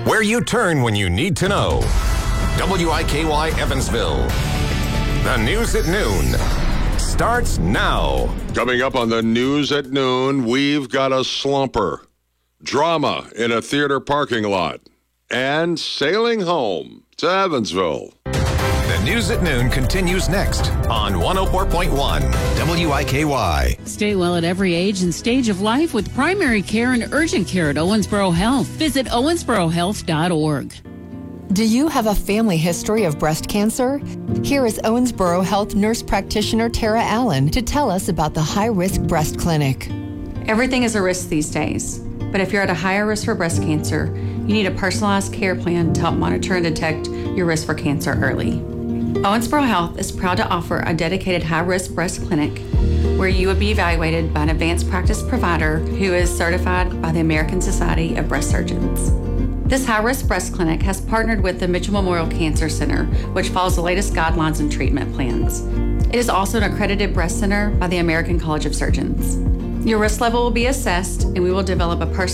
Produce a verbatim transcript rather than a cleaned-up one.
Where you turn when you need to know. W I K Y Evansville. The news at noon starts now. Coming up on the news at noon, we've got a slumper, drama in a theater parking lot, and sailing home to Evansville. The news at noon continues next on one oh four point one W I K Y. Stay well at every age and stage of life with primary care and urgent care at Owensboro Health. Visit owensboro health dot org. Do you have a family history of breast cancer? Here is Owensboro Health nurse practitioner Tara Allen to tell us about the High Risk Breast Clinic. Everything is a risk these days, but if you're at a higher risk for breast cancer, you need a personalized care plan to help monitor and detect your risk for cancer early. Owensboro Health is proud to offer a dedicated high-risk breast clinic where you will be evaluated by an advanced practice provider who is certified by the American Society of Breast Surgeons. This high-risk breast clinic has partnered with the Mitchell Memorial Cancer Center, which follows the latest guidelines and treatment plans. It is also an accredited breast center by the American College of Surgeons. Your risk level will be assessed, and we will develop a personalized